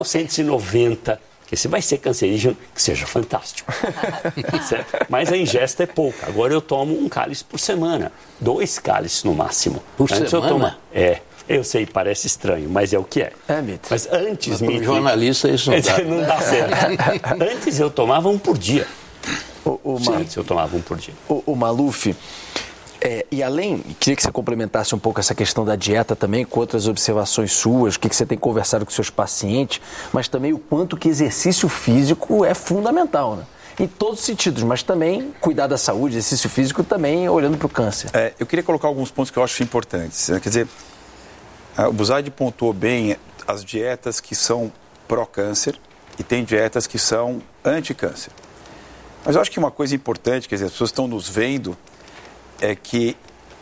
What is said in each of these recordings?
190, que se vai ser cancerígeno, que seja fantástico. Certo? Mas a ingesta é pouca. Agora eu tomo um cálice por semana, 2 cálices no máximo. Por semana? Eu sei, parece estranho, mas é o que é. Mito. Mas antes... Para um jornalista isso não dá certo. Antes eu tomava um por dia. Antes eu tomava um por dia. O Maluf, e além, queria que você complementasse um pouco essa questão da dieta também, com outras observações suas, o que você tem conversado com seus pacientes, mas também o quanto que exercício físico é fundamental, né? Em todos os sentidos, mas também cuidar da saúde, exercício físico também olhando para o câncer. Eu queria colocar alguns pontos que eu acho importantes. Quer dizer, o Busaid pontuou bem as dietas que são pró-câncer e tem dietas que são anti-câncer. Mas eu acho que uma coisa importante, quer dizer, as pessoas estão nos vendo, é que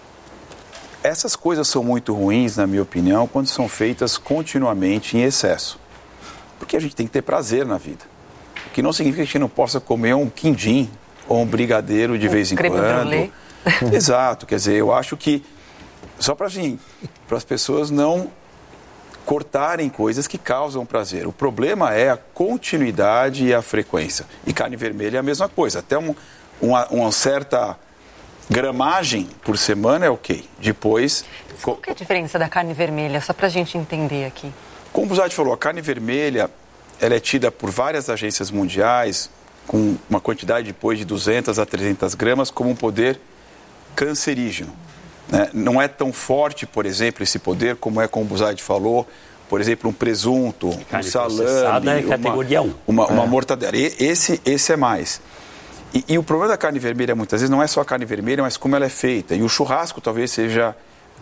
essas coisas são muito ruins, na minha opinião, quando são feitas continuamente em excesso. Porque a gente tem que ter prazer na vida. O que não significa que a gente não possa comer um quindim ou um brigadeiro de vez em quando. Exato, quer dizer, eu acho que só para as pessoas não cortarem coisas que causam prazer. O problema é a continuidade e a frequência. E carne vermelha é a mesma coisa. Até uma certa gramagem por semana é ok. Depois... Qual que é a diferença da carne vermelha? Só para a gente entender aqui. Como o Busaid falou, a carne vermelha ela é tida por várias agências mundiais com uma quantidade depois de 200 a 300 gramas como um poder cancerígeno. Não é tão forte, por exemplo, esse poder como é como o Busaid falou, por exemplo, um presunto, um salame, é categoria 1. uma mortadela. Esse é mais. E o problema da carne vermelha, muitas vezes, não é só a carne vermelha, mas como ela é feita. E o churrasco talvez seja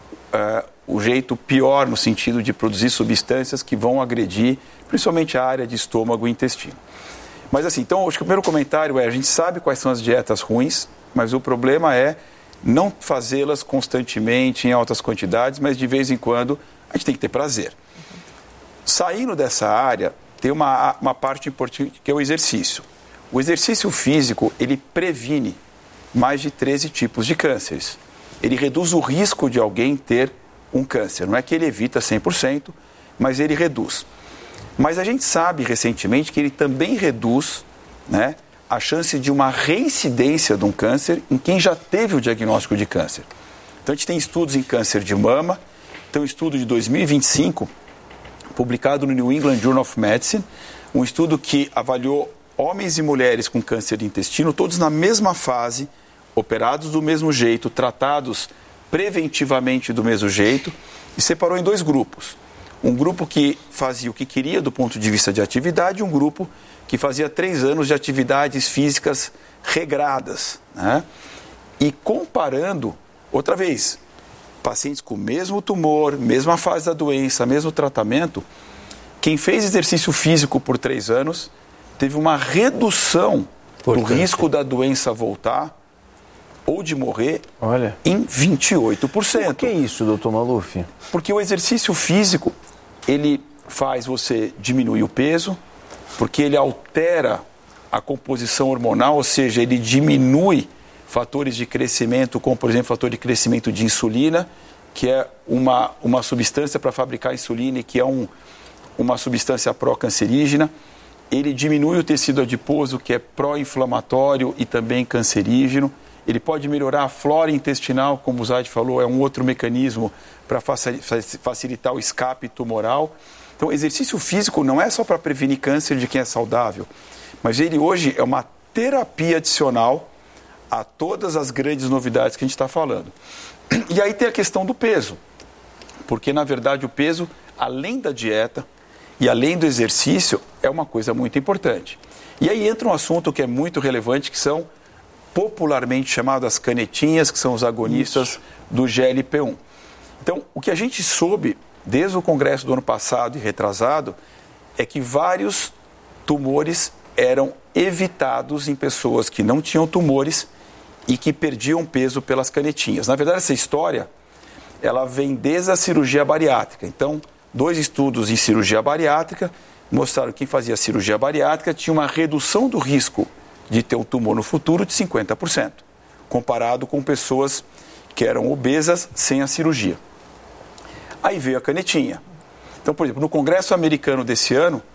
o jeito pior no sentido de produzir substâncias que vão agredir, principalmente a área de estômago e intestino. Mas assim, então, acho que o primeiro comentário a gente sabe quais são as dietas ruins, mas o problema é não fazê-las constantemente em altas quantidades, mas de vez em quando a gente tem que ter prazer. Saindo dessa área, tem uma parte importante que é o exercício. O exercício físico, ele previne mais de 13 tipos de cânceres. Ele reduz o risco de alguém ter um câncer. Não é que ele evita 100%, mas ele reduz. Mas a gente sabe recentemente que ele também reduz, a chance de uma reincidência de um câncer em quem já teve o diagnóstico de câncer. Então, a gente tem estudos em câncer de mama, tem um estudo de 2025, publicado no New England Journal of Medicine, um estudo que avaliou homens e mulheres com câncer de intestino, todos na mesma fase, operados do mesmo jeito, tratados preventivamente do mesmo jeito, e separou em 2 grupos. Um grupo que fazia o que queria do ponto de vista de atividade e um grupo que fazia 3 anos de atividades físicas regradas. E comparando, outra vez, pacientes com o mesmo tumor, mesma fase da doença, mesmo tratamento, quem fez exercício físico por 3 anos teve uma redução do risco da doença voltar ou de morrer em 28%. Por que isso, doutor Maluf? Porque o exercício físico, ele faz você diminuir o peso, porque ele altera a composição hormonal, ou seja, ele diminui fatores de crescimento, como, por exemplo, o fator de crescimento de insulina, que é uma substância para fabricar insulina e que é uma substância pró-cancerígena. Ele diminui o tecido adiposo, que é pró-inflamatório e também cancerígeno. Ele pode melhorar a flora intestinal, como o Busaid falou, é um outro mecanismo para facilitar o escape tumoral. Então, exercício físico não é só para prevenir câncer de quem é saudável, mas ele hoje é uma terapia adicional a todas as grandes novidades que a gente está falando. E aí tem a questão do peso, porque, na verdade, o peso, além da dieta e além do exercício, é uma coisa muito importante. E aí entra um assunto que é muito relevante, que são popularmente chamadas canetinhas, que são os agonistas do GLP-1. Então, o que a gente soube desde o congresso do ano passado e retrasado é que vários tumores eram evitados em pessoas que não tinham tumores e que perdiam peso pelas canetinhas. Na verdade, essa história, ela vem desde a cirurgia bariátrica. Então, 2 estudos em cirurgia bariátrica mostraram que quem fazia cirurgia bariátrica tinha uma redução do risco de ter um tumor no futuro de 50%, comparado com pessoas que eram obesas sem a cirurgia. Aí veio a canetinha. Então, por exemplo, no Congresso americano desse ano,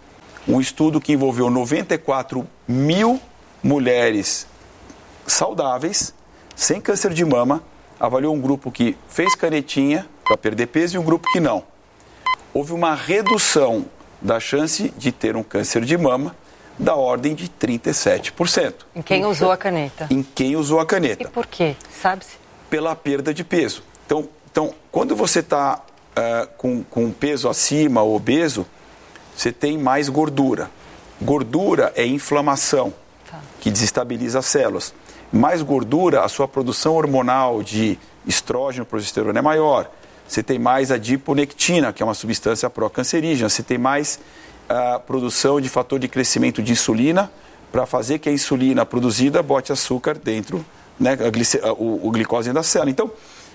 um estudo que envolveu 94 mil mulheres saudáveis, sem câncer de mama, avaliou um grupo que fez canetinha para perder peso e um grupo que não. Houve uma redução da chance de ter um câncer de mama da ordem de 37%. Em quem usou a caneta? Em quem usou a caneta. E por quê? Sabe-se? Pela perda de peso. Então quando você está com peso acima, obeso, você tem mais gordura. Gordura é inflamação, que desestabiliza as células. Mais gordura, a sua produção hormonal de estrógeno, progesterona é maior. Você tem mais adiponectina, que é uma substância pró-cancerígena. Você tem mais produção de fator de crescimento de insulina para fazer que a insulina produzida bote açúcar dentro, né, o glicose dentro da célula. Então,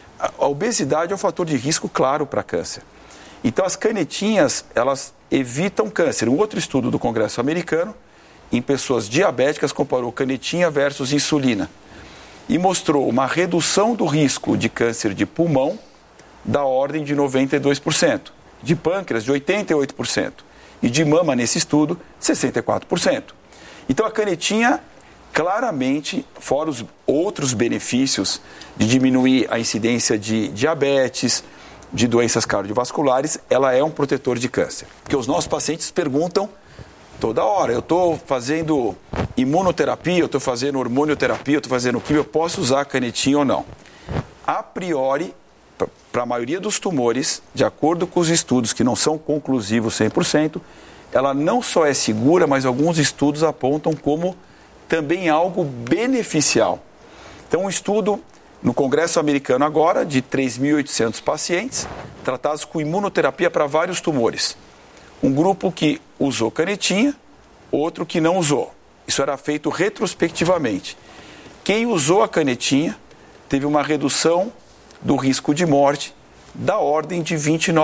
a obesidade é um fator de risco claro para câncer. Então, as canetinhas, elas evitam câncer. Um outro estudo do Congresso americano, em pessoas diabéticas, comparou canetinha versus insulina e mostrou uma redução do risco de câncer de pulmão da ordem de 92%, de pâncreas de 88% e de mama, nesse estudo, 64%. Então, a canetinha, claramente, fora os outros benefícios de diminuir a incidência de diabetes, de doenças cardiovasculares, ela é um protetor de câncer. Porque os nossos pacientes perguntam toda hora, eu estou fazendo imunoterapia, eu estou fazendo hormonioterapia, eu estou fazendo quimio, eu posso usar a canetinha ou não? A priori, para a maioria dos tumores, de acordo com os estudos que não são conclusivos 100%, ela não só é segura, mas alguns estudos apontam como também algo beneficial. Então, um estudo no Congresso americano agora, de 3.800 pacientes, tratados com imunoterapia para vários tumores. Um grupo que usou canetinha, outro que não usou. Isso era feito retrospectivamente. Quem usou a canetinha teve uma redução do risco de morte da ordem de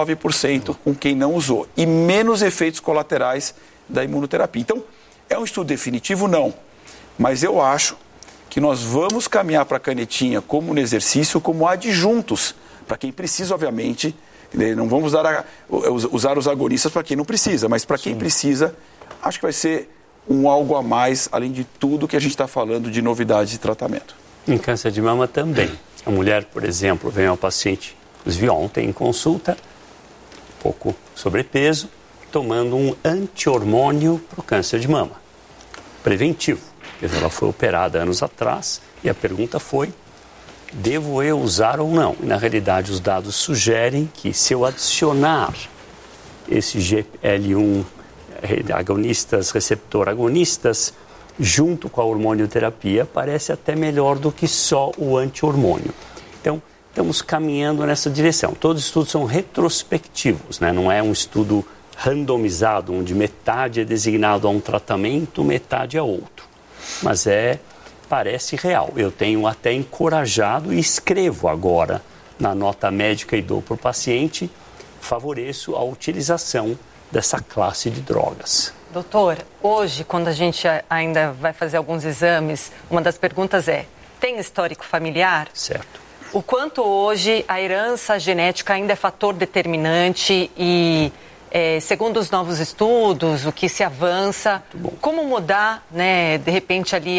29% com quem não usou. E menos efeitos colaterais da imunoterapia. Então, é um estudo definitivo? Não. Mas eu acho que nós vamos caminhar para a canetinha como no exercício, como adjuntos, para quem precisa, obviamente. Não vamos usar os agonistas para quem não precisa, mas para quem precisa, acho que vai ser um algo a mais, além de tudo que a gente está falando de novidades de tratamento. Em câncer de mama também. A mulher, por exemplo, vem ao paciente, inclusive ontem em consulta, um pouco sobrepeso, tomando um anti-hormônio para o câncer de mama, preventivo. Ela foi operada anos atrás e a pergunta foi: devo eu usar ou não? E, na realidade, os dados sugerem que se eu adicionar esse GLP-1 agonistas, receptor agonistas, junto com a hormonioterapia, parece até melhor do que só o anti-hormônio. Então, estamos caminhando nessa direção. Todos os estudos são retrospectivos, né? Não é um estudo randomizado, onde metade é designado a um tratamento, metade a outro. Mas parece real. Eu tenho até encorajado e escrevo agora na nota médica e dou para o paciente, favoreço a utilização dessa classe de drogas. Doutor, hoje, quando a gente ainda vai fazer alguns exames, uma das perguntas é: tem histórico familiar? Certo. O quanto hoje a herança genética ainda é fator determinante e, segundo os novos estudos, o que se avança, como mudar, né, de repente ali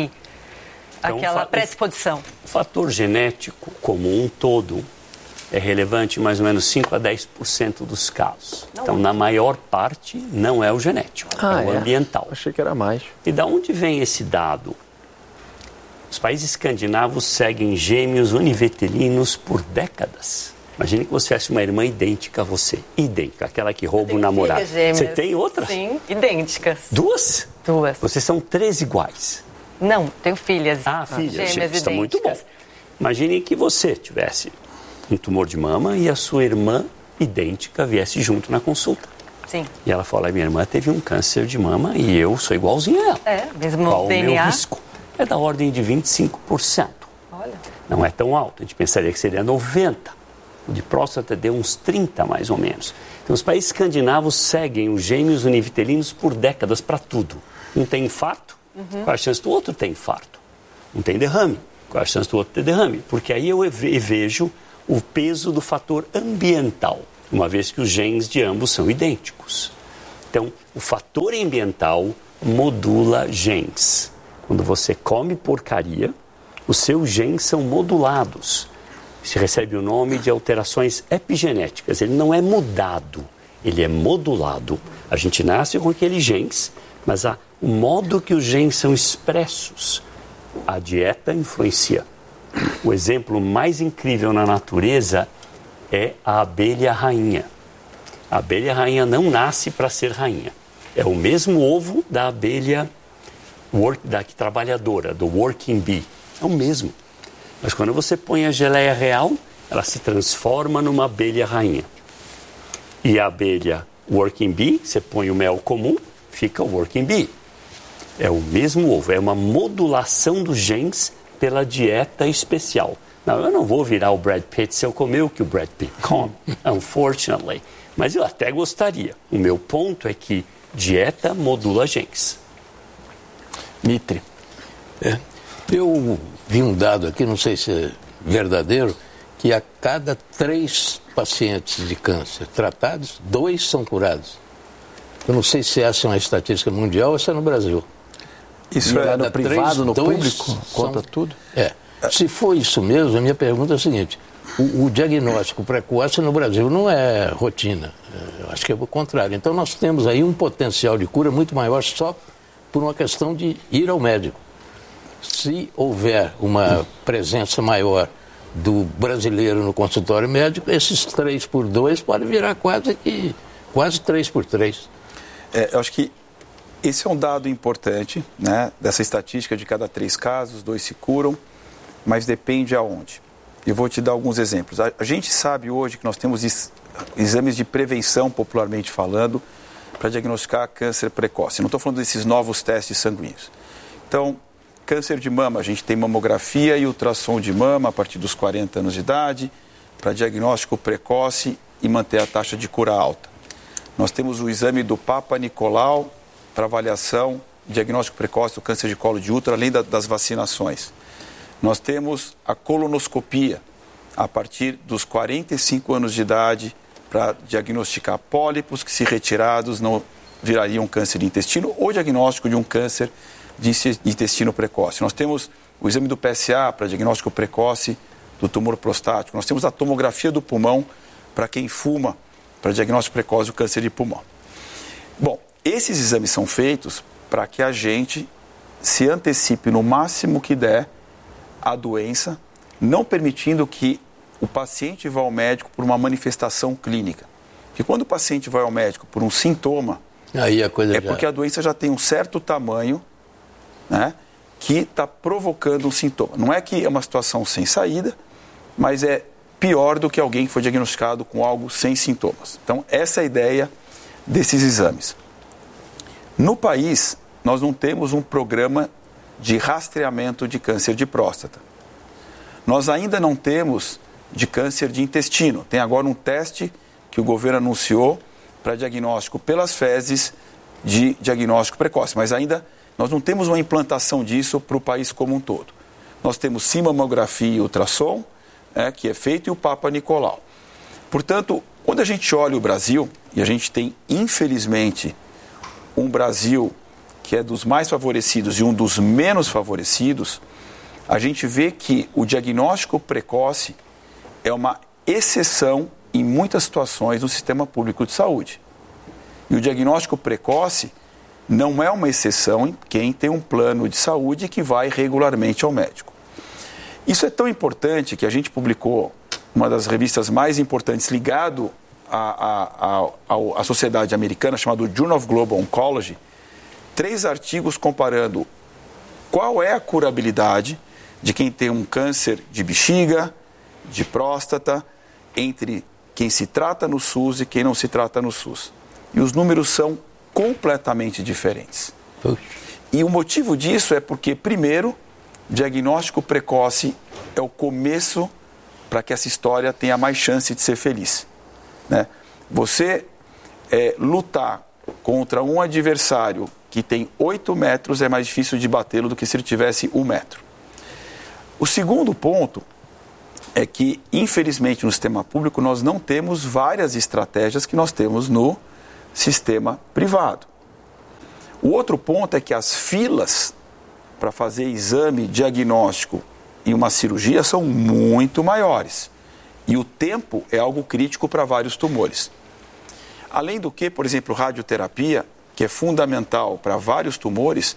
aquela predisposição? O fator genético como um todo é relevante em mais ou menos 5 a 10% dos casos. Então, na maior parte, não é o genético, é o ambiental. Achei que era mais. E da onde vem esse dado? Os países escandinavos seguem gêmeos univitelinos por décadas. Imagine que você tivesse uma irmã idêntica a você. Idêntica, aquela que rouba o namorado. Você tem outra? Sim, idênticas. Duas? Duas. Vocês são 3 iguais. Não, tenho filhas. Filhas. Gêmeas Está muito bom. idênticas. Imagine que você tivesse um tumor de mama e a sua irmã idêntica viesse junto na consulta. Sim. E ela fala: minha irmã teve um câncer de mama e eu sou igualzinho a ela. Mesmo Qual DNA? o meu risco? É da ordem de 25%. Olha. Não é tão alto, a gente pensaria que seria 90%. O de próstata deu uns 30% mais ou menos. Então, os países escandinavos seguem os gêmeos univitelinos por décadas para tudo. Um tem infarto, qual a chance do outro ter infarto? Um tem derrame, qual a chance do outro ter derrame? Porque aí eu vejo o peso do fator ambiental, uma vez que os genes de ambos são idênticos. Então, o fator ambiental modula genes. Quando você come porcaria, os seus genes são modulados. Se recebe o nome de alterações epigenéticas. Ele não é mudado, ele é modulado. A gente nasce com aqueles genes, mas o modo que os genes são expressos, a dieta influencia. O exemplo mais incrível na natureza é a abelha rainha. A abelha rainha não nasce para ser rainha. É o mesmo ovo da abelha trabalhadora, do working bee. É o mesmo. Mas quando você põe a geleia real, ela se transforma numa abelha rainha. E a abelha working bee, você põe o mel comum, fica o working bee. É o mesmo ovo, é uma modulação dos genes pela dieta especial. Não, eu não vou virar o Brad Pitt se eu comer o que o Brad Pitt come, unfortunately. Mas eu até gostaria. O meu ponto é que dieta modula genes. Mitre. Eu vi um dado aqui, não sei se é verdadeiro, que a cada 3 pacientes de câncer tratados, 2 são curados. Eu não sei se essa é uma estatística mundial ou se é no Brasil. Isso é no privado, no público? Conta tudo? Se for isso mesmo, a minha pergunta é a seguinte: o diagnóstico precoce no Brasil não é rotina. Eu acho que é o contrário. Então nós temos aí um potencial de cura muito maior só por uma questão de ir ao médico. Se houver uma presença maior do brasileiro no consultório médico, esses 3x2 pode virar quase 3x3. Eu acho que esse é um dado importante, né, dessa estatística de cada 3 casos, 2 se curam, mas depende aonde. Eu vou te dar alguns exemplos. A gente sabe hoje que nós temos exames de prevenção, popularmente falando, para diagnosticar câncer precoce. Não estou falando desses novos testes sanguíneos. Então, câncer de mama, a gente tem mamografia e ultrassom de mama a partir dos 40 anos de idade, para diagnóstico precoce e manter a taxa de cura alta. Nós temos o exame do Papa Nicolau para avaliação, diagnóstico precoce do câncer de colo de útero, além das vacinações. Nós temos a colonoscopia a partir dos 45 anos de idade para diagnosticar pólipos que, se retirados, não virariam câncer de intestino ou diagnóstico de um câncer de intestino precoce. Nós temos o exame do PSA para diagnóstico precoce do tumor prostático. Nós temos a tomografia do pulmão para quem fuma, para diagnóstico precoce do câncer de pulmão. Bom, esses exames são feitos para que a gente se antecipe no máximo que der a doença, não permitindo que o paciente vá ao médico por uma manifestação clínica. Porque quando o paciente vai ao médico por um sintoma, aí a coisa porque a doença já tem um certo tamanho, né, que está provocando um sintoma. Não é que é uma situação sem saída, mas é pior do que alguém que foi diagnosticado com algo sem sintomas. Então, essa é a ideia desses exames. No país, nós não temos um programa de rastreamento de câncer de próstata. Nós ainda não temos de câncer de intestino. Tem agora um teste que o governo anunciou para diagnóstico pelas fezes de diagnóstico precoce, mas ainda nós não temos uma implantação disso para o país como um todo. Nós temos sim mamografia e ultrassom, que é feito, e o Papa Nicolau. Portanto, quando a gente olha o Brasil, e a gente tem, infelizmente, um Brasil que é dos mais favorecidos e um dos menos favorecidos, a gente vê que o diagnóstico precoce é uma exceção em muitas situações no sistema público de saúde. E o diagnóstico precoce não é uma exceção em quem tem um plano de saúde que vai regularmente ao médico. Isso é tão importante que a gente publicou uma das revistas mais importantes ligado à sociedade americana, chamado Journal of Global Oncology, 3 artigos comparando qual é a curabilidade de quem tem um câncer de bexiga, de próstata, entre quem se trata no SUS e quem não se trata no SUS. E os números são completamente diferentes. E o motivo disso é porque, primeiro, diagnóstico precoce é o começo para que essa história tenha mais chance de ser feliz, né? Você lutar contra um adversário que tem 8 metros é mais difícil de batê-lo do que se ele tivesse 1 metro. O segundo ponto é que, infelizmente, no sistema público nós não temos várias estratégias que nós temos no sistema privado. O outro ponto é que as filas para fazer exame diagnóstico e uma cirurgia são muito maiores. E o tempo é algo crítico para vários tumores. Além do que, por exemplo, radioterapia, que é fundamental para vários tumores,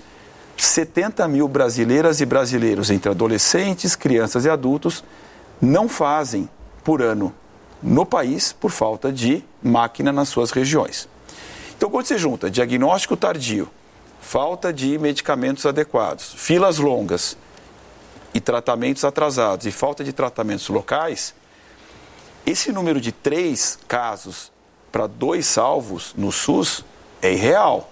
70 mil brasileiras e brasileiros, entre adolescentes, crianças e adultos, não fazem por ano no país por falta de máquina nas suas regiões. Então, quando você junta diagnóstico tardio, falta de medicamentos adequados, filas longas e tratamentos atrasados e falta de tratamentos locais, esse número de 3 casos para 2 salvos no SUS é irreal.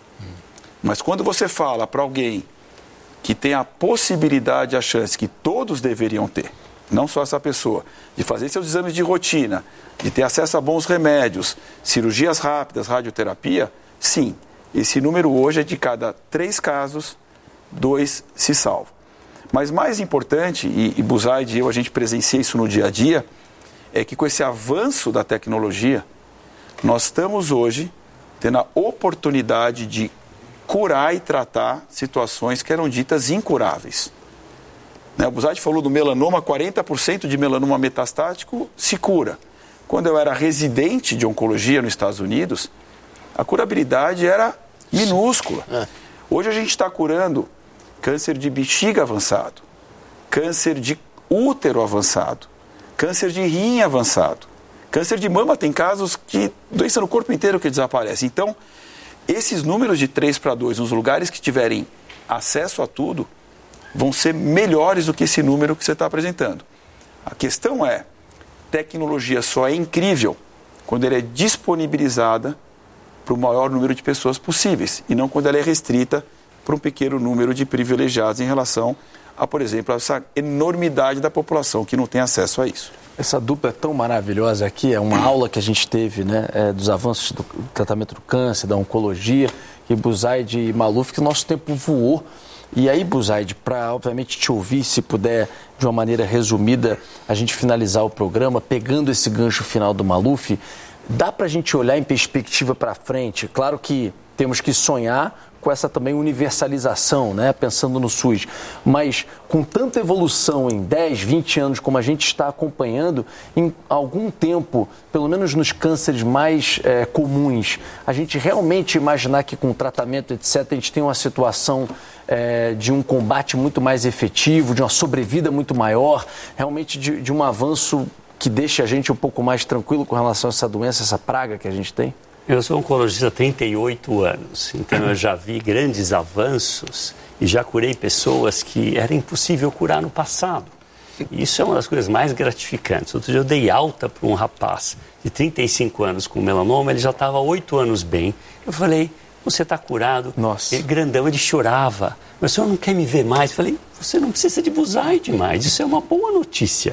Mas quando você fala para alguém que tem a possibilidade, a chance que todos deveriam ter, não só essa pessoa, de fazer seus exames de rotina, de ter acesso a bons remédios, cirurgias rápidas, radioterapia, sim, esse número hoje é de cada 3 casos, 2 se salvam. Mas mais importante, e Buzaide e eu, a gente presencia isso no dia a dia, é que com esse avanço da tecnologia, nós estamos hoje tendo a oportunidade de curar e tratar situações que eram ditas incuráveis. O Buzaide falou do melanoma, 40% de melanoma metastático se cura. Quando eu era residente de oncologia nos Estados Unidos, a curabilidade era minúscula. Hoje a gente está curando câncer de bexiga avançado, câncer de útero avançado, câncer de rim avançado, câncer de mama, tem casos que doença no corpo inteiro que desaparece. Então, esses números de 3 para 2 nos lugares que tiverem acesso a tudo vão ser melhores do que esse número que você está apresentando. A questão é, tecnologia só é incrível quando ela é disponibilizada para o maior número de pessoas possíveis e não quando ela é restrita para um pequeno número de privilegiados em relação a, por exemplo, essa enormidade da população que não tem acesso a isso. Essa dupla é tão maravilhosa aqui, é uma aula que a gente teve, né, dos avanços do tratamento do câncer, da oncologia, e Buzaide e Maluf, que o nosso tempo voou. E aí, Buzaide, para obviamente te ouvir, se puder, de uma maneira resumida, a gente finalizar o programa, pegando esse gancho final do Maluf, dá para a gente olhar em perspectiva para frente? Claro que temos que sonhar com essa também universalização, né? Pensando no SUS, mas com tanta evolução em 10, 20 anos como a gente está acompanhando, em algum tempo, pelo menos nos cânceres mais comuns, a gente realmente imaginar que com tratamento, etc., a gente tem uma situação de um combate muito mais efetivo, de uma sobrevida muito maior, realmente de um avanço que deixa a gente um pouco mais tranquilo com relação a essa doença, essa praga que a gente tem? Eu sou oncologista há 38 anos, então eu já vi grandes avanços e já curei pessoas que era impossível curar no passado. E isso é uma das coisas mais gratificantes. Outro dia eu dei alta para um rapaz de 35 anos com melanoma, ele já estava há 8 anos bem. Eu falei, você está curado? Nossa. Ele grandão, ele chorava. Mas o senhor não quer me ver mais? Eu falei, você não precisa de Buzaide mais, isso é uma boa notícia.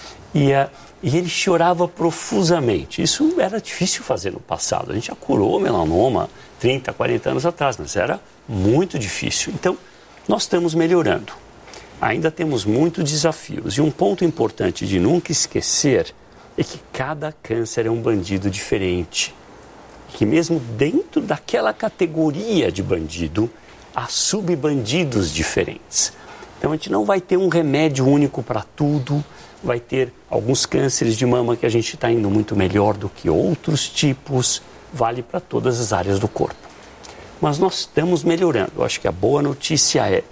E ele chorava profusamente. Isso era difícil fazer no passado. A gente já curou melanoma 30, 40 anos atrás, mas era muito difícil. Então, nós estamos melhorando. Ainda temos muitos desafios. E um ponto importante de nunca esquecer é que cada câncer é um bandido diferente. Que mesmo dentro daquela categoria de bandido, há subbandidos diferentes. Então, a gente não vai ter um remédio único para tudo. Vai ter alguns cânceres de mama que a gente está indo muito melhor do que outros tipos, vale para todas as áreas do corpo. Mas nós estamos melhorando. Eu acho que a boa notícia é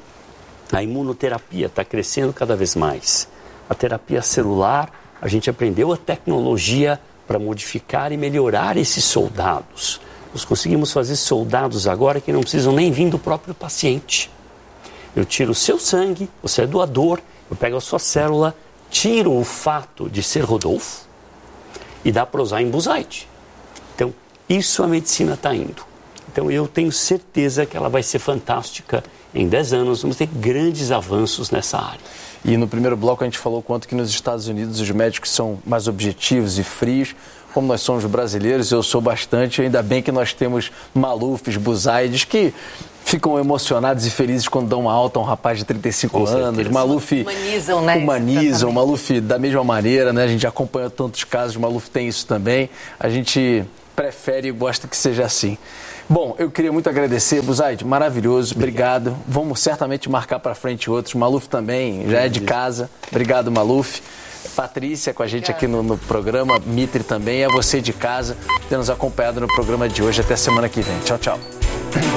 a imunoterapia está crescendo cada vez mais. A terapia celular, a gente aprendeu a tecnologia para modificar e melhorar esses soldados. Nós conseguimos fazer soldados agora que não precisam nem vir do próprio paciente. Eu tiro o seu sangue, você é doador, eu pego a sua célula, tiro o fato de ser Rodolfo e dá para usar em Buzaide. Então, isso a medicina está indo. Então, eu tenho certeza que ela vai ser fantástica. Em 10 anos, vamos ter grandes avanços nessa área. E no primeiro bloco a gente falou quanto que nos Estados Unidos os médicos são mais objetivos e frios. Como nós somos brasileiros, eu sou bastante, ainda bem que nós temos Malufes, Buzaides, que ficam emocionados e felizes quando dão uma alta a um rapaz de 35 anos. Maluf humanizam, né? Maluf da mesma maneira, né? A gente acompanha tantos casos, Maluf tem isso também. A gente prefere e gosta que seja assim. Bom, eu queria muito agradecer, Buzaide, maravilhoso, obrigado. Vamos certamente marcar para frente outros. Maluf também, já é de casa. Obrigado, Maluf. Patrícia com a gente aqui no programa, Mitri também, é você de casa, ter nos acompanhado no programa de hoje. Até semana que vem. Tchau, tchau.